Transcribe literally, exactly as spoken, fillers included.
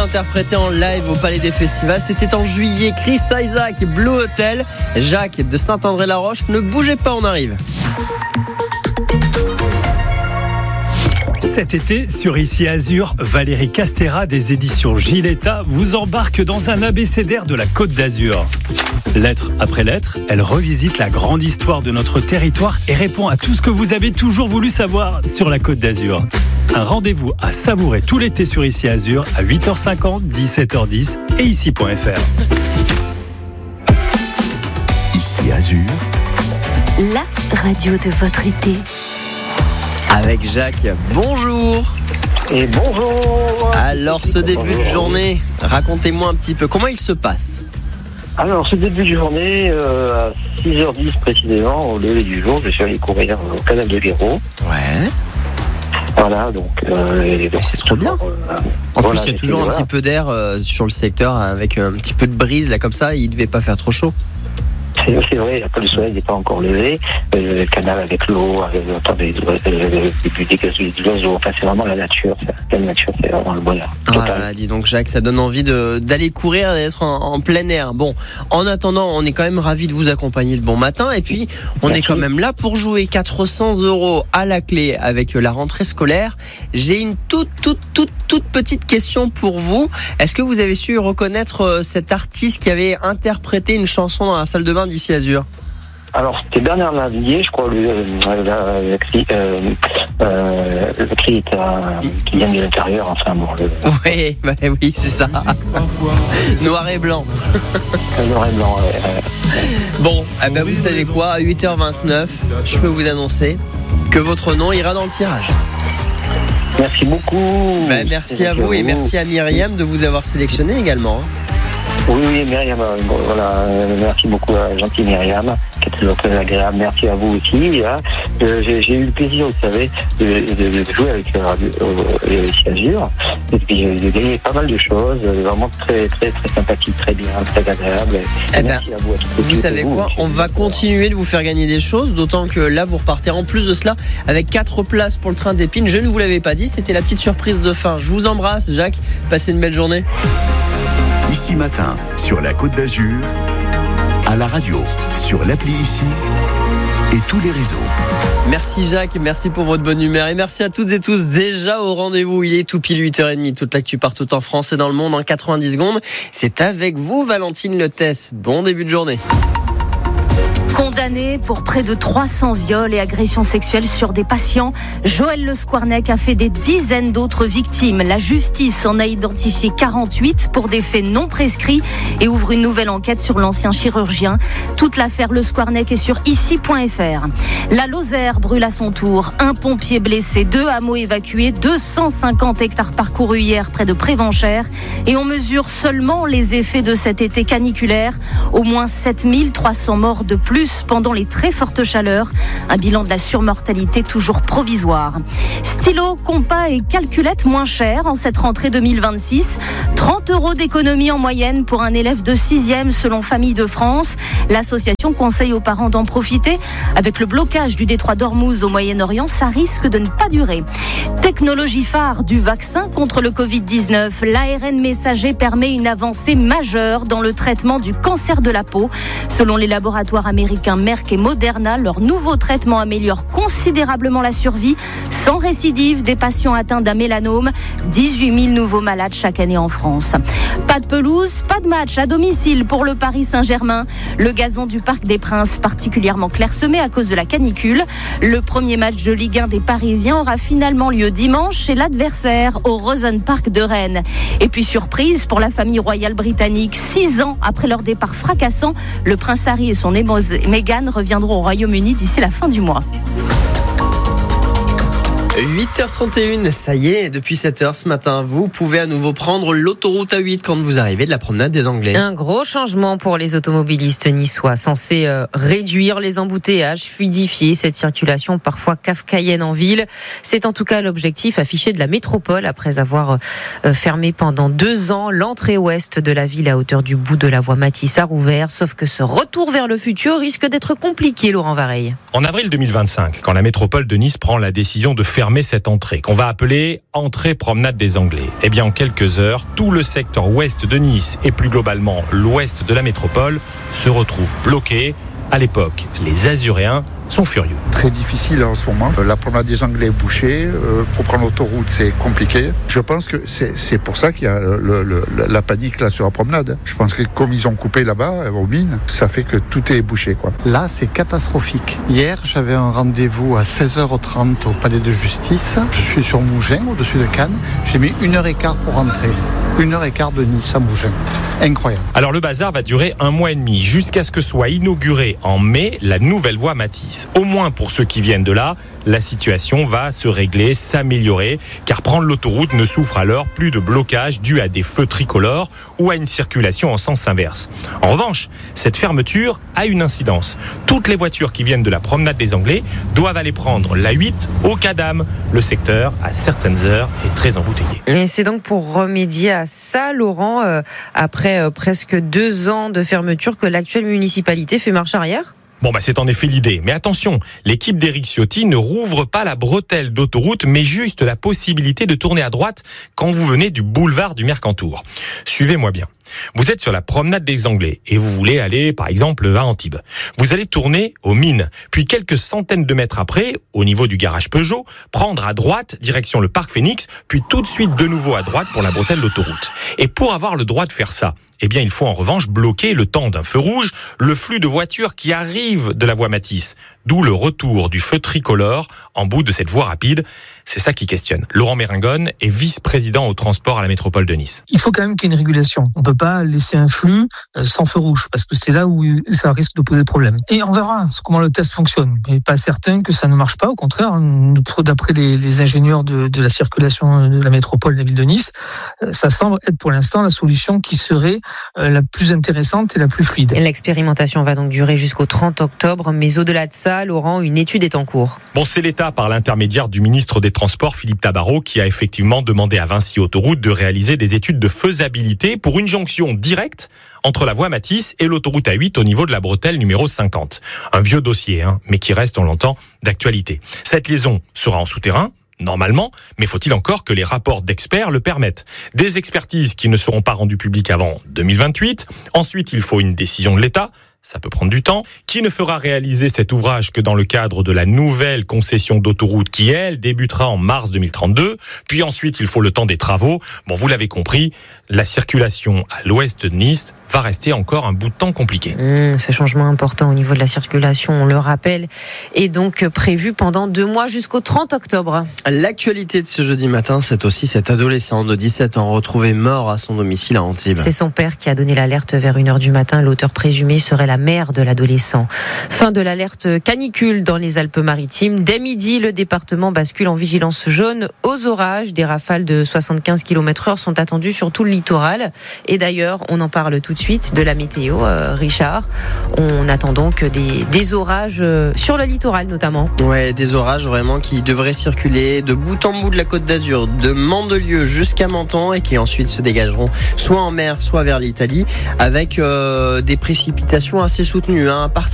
interprété en live au Palais des Festivals. C'était en juillet. Chris Isaak, Blue Hotel. Jacques de Saint-André-la-Roche, ne bougez pas, on arrive. Cet été, sur Ici Azur, Valérie Castera des éditions Giletta vous embarque dans un abécédaire de la Côte d'Azur. Lettre après lettre, elle revisite la grande histoire de notre territoire et répond à tout ce que vous avez toujours voulu savoir sur la Côte d'Azur. Un rendez-vous à savourer tout l'été sur Ici Azur à huit heures cinquante, dix-sept heures dix et ici point f r. Ici Azur, la radio de votre été. Avec Jacques, bonjour. Et bonjour. Alors ce début de journée, racontez-moi un petit peu, comment il se passe ? Alors ce début de journée, euh, à six heures dix précisément, au lever du jour, je suis allé courir au canal de l'Hérault. Ouais. Voilà, donc... Euh, et donc c'est trop bien. Euh, en voilà, plus, il y a toujours un voilà. petit peu d'air euh, sur le secteur, avec un petit peu de brise, là, comme ça, il ne devait pas faire trop chaud. C'est, c'est vrai, après le soleil n'est pas encore levé, euh, le canal avec l'eau, avec le temps des oiseaux, enfin c'est vraiment la nature, c'est, la nature, c'est vraiment le bonheur. Ah là là, dis donc Jacques, ça donne envie de, d'aller courir et d'être en, en plein air. Bon, en attendant, on est quand même ravis de vous accompagner le bon matin, et puis on Merci. Est quand même là pour jouer quatre cents euros à la clé avec la rentrée scolaire. J'ai une toute, toute, toute, toute petite question pour vous. Est-ce que vous avez su reconnaître cet artiste qui avait interprété une chanson dans la salle de bain d'Ici Azur? Alors, c'était Bernard Lavilliers, je crois, le, le, le cri, euh, euh, le cri est à, qui vient de l'intérieur, enfin bon. Le... Oui, bah oui, c'est ça. Noir et blanc. Noir et blanc, ouais. ouais. Bon, eh ben vous savez quoi, à huit heures vingt-neuf, je peux vous annoncer que votre nom ira dans le tirage. Merci beaucoup. Ben, merci à vous et merci à Myriam de vous avoir sélectionné également. Oui, oui, Myriam, bon, voilà, merci beaucoup à gentille Myriam, qui est toujours très agréable. Merci à vous aussi. Hein. Euh, j'ai, j'ai eu le plaisir, vous savez, de, de, de jouer avec euh, Ici Azur. Et puis j'ai gagné pas mal de choses, vraiment très, très, très sympathique, très bien, très agréable. Eh merci ben, à vous. À tous, vous savez vous, quoi, on va continuer de vous faire gagner des choses, d'autant que là, vous repartez en plus de cela avec quatre places pour le train d'Épines. Je ne vous l'avais pas dit, c'était la petite surprise de fin. Je vous embrasse, Jacques. Passez une belle journée. Ici Matin, sur la Côte d'Azur, à la radio, sur l'appli Ici et tous les réseaux. Merci Jacques, merci pour votre bonne humeur et merci à toutes et tous déjà au rendez-vous. Il est tout pile huit heures trente, toute l'actu partout en France et dans le monde en quatre-vingt-dix secondes. C'est avec vous Valentine Letès. Bon début de journée. Condamné pour près de trois cents viols et agressions sexuelles sur des patients, Joël Le Squarnec a fait des dizaines d'autres victimes. La justice en a identifié quarante-huit pour des faits non prescrits et ouvre une nouvelle enquête sur l'ancien chirurgien. Toute l'affaire Le Squarnec est sur ici point f r. La Lozère brûle à son tour. Un pompier blessé, deux hameaux évacués, deux cent cinquante hectares parcourus hier près de Prévenchères. Et on mesure seulement les effets de cet été caniculaire. Au moins sept mille trois cents morts de plus pendant les très fortes chaleurs. Un bilan de la surmortalité toujours provisoire. Stylo, compas et calculettes moins chers en cette rentrée deux mille vingt-six. trente euros d'économie en moyenne pour un élève de sixième selon Famille de France. L'association conseille aux parents d'en profiter. Avec le blocage du détroit d'Ormuz au Moyen-Orient, ça risque de ne pas durer. Technologie phare du vaccin contre le covid dix-neuf. L'A R N messager permet une avancée majeure dans le traitement du cancer de la peau. Selon les laboratoires américains Merck et Moderna, leur nouveau traitement améliore considérablement la survie sans récidive des patients atteints d'un mélanome. dix-huit mille nouveaux malades chaque année en France. Pas de pelouse, pas de match à domicile pour le Paris Saint-Germain. Le gazon du Parc des Princes particulièrement clairsemé à cause de la canicule. Le premier match de Ligue un des Parisiens aura finalement lieu dimanche chez l'adversaire au Rosenpark de Rennes. Et puis surprise pour la famille royale britannique, six ans après leur départ fracassant, le prince Harry et son épouse Meghan reviendront au Royaume-Uni d'ici la fin du mois. huit heures trente et une, ça y est, depuis sept heures ce matin, vous pouvez à nouveau prendre l'autoroute A huit quand vous arrivez de la promenade des Anglais. Un gros changement pour les automobilistes niçois, censé euh, réduire les embouteillages, fluidifier cette circulation parfois kafkaïenne en ville. C'est en tout cas l'objectif affiché de la métropole après avoir euh, fermé pendant deux ans l'entrée ouest de la ville à hauteur du bout de la voie Matisse à Rouvert. Sauf que ce retour vers le futur risque d'être compliqué, Laurent Vareille. En avril deux mille vingt-cinq, quand la métropole de Nice prend la décision de fermer fermer cette entrée, qu'on va appeler entrée promenade des Anglais. Eh bien, en quelques heures, tout le secteur ouest de Nice et plus globalement l'ouest de la métropole se retrouve bloqué. À l'époque, les Azuréens sont furieux. Très difficile en ce moment. La promenade des Anglais est bouchée. Euh, pour prendre l'autoroute, c'est compliqué. Je pense que c'est, c'est pour ça qu'il y a le, le, la panique là sur la promenade. Je pense que comme ils ont coupé là-bas, aux mines, ça fait que tout est bouché, quoi. Là, c'est catastrophique. Hier, j'avais un rendez-vous à seize heures trente au palais de justice. Je suis sur Mougins, au-dessus de Cannes. J'ai mis une heure et quart pour rentrer. Une heure et quart de Nice à Mougins. Incroyable. Alors le bazar va durer un mois et demi, jusqu'à ce que soit inaugurée en mai la nouvelle voie Matisse. Au moins pour ceux qui viennent de là, la situation va se régler, s'améliorer, car prendre l'autoroute ne souffre alors plus de blocage dû à des feux tricolores ou à une circulation en sens inverse. En revanche, cette fermeture a une incidence. Toutes les voitures qui viennent de la promenade des Anglais doivent aller prendre l'A huit au Cadam. Le secteur, à certaines heures, est très embouteillé. Et c'est donc pour remédier à ça, Laurent, euh, après euh, presque deux ans de fermeture, que l'actuelle municipalité fait marche arrière ? Bon, bah, c'est en effet l'idée. Mais attention, l'équipe d'Éric Ciotti ne rouvre pas la bretelle d'autoroute, mais juste la possibilité de tourner à droite quand vous venez du boulevard du Mercantour. Suivez-moi bien. Vous êtes sur la promenade des Anglais et vous voulez aller, par exemple, à Antibes. Vous allez tourner aux Mines, puis quelques centaines de mètres après, au niveau du garage Peugeot, prendre à droite, direction le Parc Phénix, puis tout de suite de nouveau à droite pour la bretelle d'autoroute. Et pour avoir le droit de faire ça, eh bien, il faut en revanche bloquer le temps d'un feu rouge le flux de voitures qui arrivent de la voie Matisse. D'où le retour du feu tricolore en bout de cette voie rapide. C'est ça qui questionne. Laurent Mérengone est vice-président au transport à la métropole de Nice. Il faut quand même qu'il y ait une régulation. On ne peut pas laisser un flux sans feu rouge, parce que c'est là où ça risque de poser problème. Et on verra comment le test fonctionne. Il n'est pas certain que ça ne marche pas. Au contraire, d'après les, les ingénieurs de, de la circulation de la métropole de la ville de Nice, ça semble être pour l'instant la solution qui serait la plus intéressante et la plus fluide. L'expérimentation va donc durer jusqu'au trente octobre, mais au-delà de ça, Laurent, une étude est en cours. Bon, c'est l'État, par l'intermédiaire du ministre des Transports, Philippe Tabarot, qui a effectivement demandé à Vinci Autoroute de réaliser des études de faisabilité pour une jonction directe entre la voie Matisse et l'autoroute A huit au niveau de la bretelle numéro cinquante. Un vieux dossier, hein, mais qui reste, on l'entend, d'actualité. Cette liaison sera en souterrain, normalement, mais faut-il encore que les rapports d'experts le permettent. Des expertises qui ne seront pas rendues publiques avant deux mille vingt-huit. Ensuite, il faut une décision de l'État. Ça peut prendre du temps, qui ne fera réaliser cet ouvrage que dans le cadre de la nouvelle concession d'autoroute qui, elle, débutera en mars deux mille trente-deux. Puis ensuite, il faut le temps des travaux. Bon, vous l'avez compris, la circulation à l'ouest de Nice va rester encore un bout de temps compliqué. Mmh, ce changement important au niveau de la circulation, on le rappelle, est donc prévu pendant deux mois jusqu'au trente octobre. L'actualité de ce jeudi matin, c'est aussi cet adolescent de dix-sept ans retrouvé mort à son domicile à Antibes. C'est son père qui a donné l'alerte vers une heure du matin. L'auteur présumé serait la mère de l'adolescent. Fin de l'alerte canicule dans les Alpes-Maritimes. Dès midi, le département bascule en vigilance jaune aux orages. Des rafales de soixante-quinze kilomètres heure sont attendues sur tout le littoral. Et d'ailleurs, on en parle tout de suite de la météo, euh, Richard. On attend donc des, des orages euh, sur le littoral notamment. Ouais, des orages vraiment qui devraient circuler de bout en bout de la Côte d'Azur, de Mandelieu jusqu'à Menton et qui ensuite se dégageront soit en mer, soit vers l'Italie avec euh, des précipitations assez soutenues. Hein, à partir